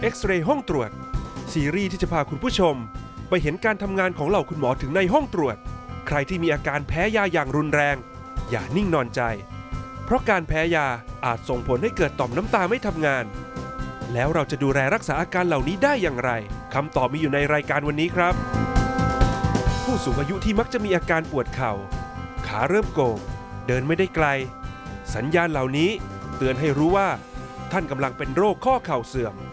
เอ็กซเรย์ห้องตรวจซีรีส์ที่จะพาคุณผู้ชมไปเห็นการทำงานของเหล่าคุณหมอถึงในห้องตรวจใครที่มีอาการแพ้ยาอย่างรุนแรงอย่านิ่งนอนใจเพราะการแพ้ยาอาจส่งผลให้เกิดต่อมน้ำตาไม่ทำงานแล้วเราจะดูแลรักษาอาการเหล่านี้ได้อย่างไรคำตอบมีอยู่ในรายการวันนี้ครับผู้สูงอายุที่มักจะมีอาการปวดเข่าขาเริ่มโก่งเดินไม่ได้ไกลสัญญาณเหล่านี้เตือนให้รู้ว่าท่านกำลังเป็นโรคข้อเข่าเสื่อม